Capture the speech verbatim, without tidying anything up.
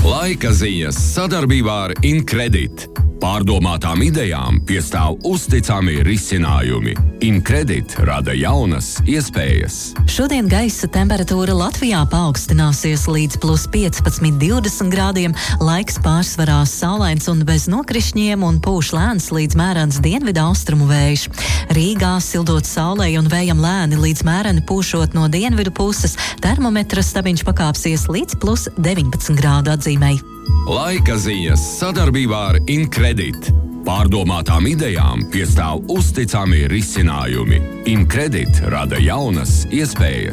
Laika ziņas sadarbībā ar Incredit. Pārdomātām idejām piestāv uzticami risinājumi. Incredit rada jaunas iespējas. Šodien gaisa temperatūra Latvijā paaugstināsies līdz plus piecpadsmit divdesmit grādiem, laiks pārsvarā saulains un bez nokrišņiem un pūš lēns līdz mērens dienvidu austrumu vējš. Rīgā sildot saulei un vējam lēni līdz mēreni pūšot no dienvidu puses, termometra stabiņš pakāpsies līdz plus deviņpadsmit grādu atzīmei. Laika ziņas sadarbībā ar Incredit. Pārdomātām idejām piestāv uzticami risinājumi. Incredit rada jaunas iespējas.